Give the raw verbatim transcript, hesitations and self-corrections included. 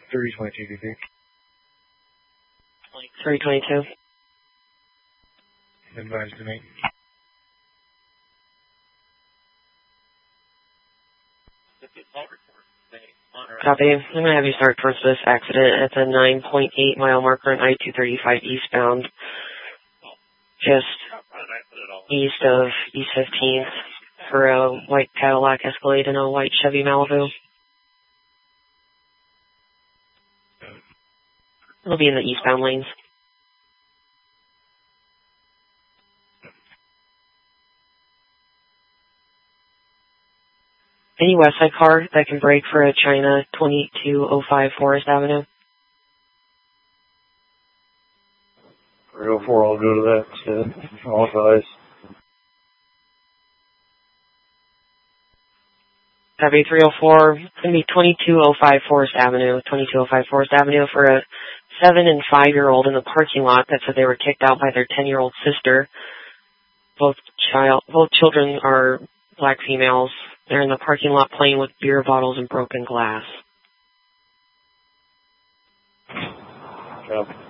three twenty-two, D P. three twenty-two. Advised to me. Copy. I'm going to have you start towards this accident at the nine point eight mile marker on I two thirty-five eastbound. Just east of East fifteenth for a white Cadillac Escalade and a white Chevy Malibu. It'll be in the eastbound lanes. Any Westside car that can brake for a China twenty-two oh five Forest Avenue? three oh four, I'll go to that instead. All size. Copy three oh four. It's going to be twenty-two oh five Forest Avenue. twenty-two oh five Forest Avenue for a seven and five-year-old in the parking lot that said they were kicked out by their ten-year-old sister. Both child, both children are black females. They're in the parking lot playing with beer bottles and broken glass. Yep.